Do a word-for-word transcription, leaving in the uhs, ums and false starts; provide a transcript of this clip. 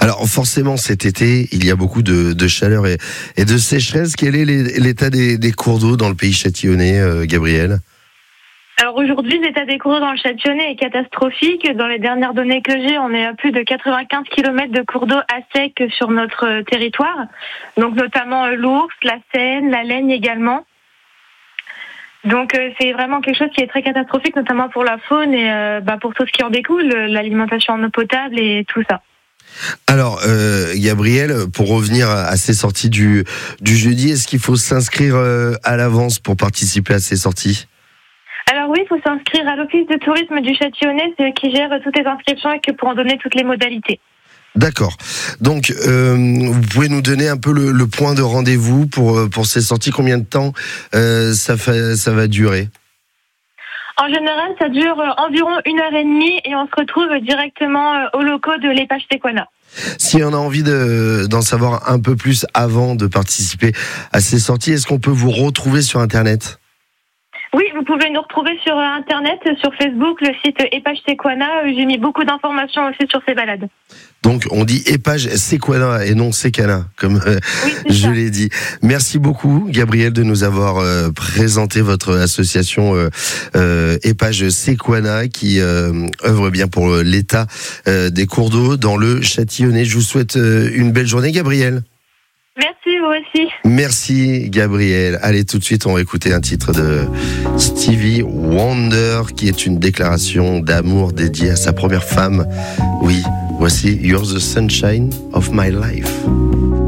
Alors forcément cet été, il y a beaucoup de, de chaleur et, et de sécheresse. Quel est l'état des, des cours d'eau dans le pays châtillonnais, euh, Gabrielle ? Alors aujourd'hui, l'état des cours d'eau dans le Châtillonnais est catastrophique. Dans les dernières données que j'ai, on est à plus de quatre-vingt-quinze kilomètres de cours d'eau à sec sur notre territoire. Donc notamment l'Ours, la Seine, la Laigne également. Donc euh, c'est vraiment quelque chose qui est très catastrophique, notamment pour la faune et euh, bah, pour tout ce qui en découle, l'alimentation en eau potable et tout ça. Alors, euh, Gabrielle, pour revenir à ces sorties du, du jeudi, est-ce qu'il faut s'inscrire euh, à l'avance pour participer à ces sorties ? Alors oui, il faut s'inscrire à l'Office de tourisme du Châtillonnais, c'est eux qui gèrent toutes les inscriptions et qui pourront donner toutes les modalités. D'accord. Donc, euh, vous pouvez nous donner un peu le, le point de rendez-vous pour, pour ces sorties ? Combien de temps euh, ça, fait, ça va durer ? En général, ça dure environ une heure et demie et on se retrouve directement aux locaux de l'Épage Sequana. Si on a envie de, d'en savoir un peu plus avant de participer à ces sorties, est-ce qu'on peut vous retrouver sur Internet ? Oui, vous pouvez nous retrouver sur Internet, sur Facebook, le site Épage Sequana. J'ai mis beaucoup d'informations aussi sur ces balades. Donc, on dit Épage Sequana et non Secana, comme euh, oui, je ça. l'ai dit. Merci beaucoup, Gabrielle, de nous avoir euh, présenté votre association euh, euh, Épage Sequana, qui euh, œuvre bien pour l'état euh, des cours d'eau dans le Châtillonnais. Je vous souhaite euh, une belle journée, Gabrielle. Merci, vous aussi. Merci, Gabrielle. Allez, tout de suite, on va écouter un titre de Stevie Wonder, qui est une déclaration d'amour dédiée à sa première femme. Oui, voici You're the Sunshine of My Life.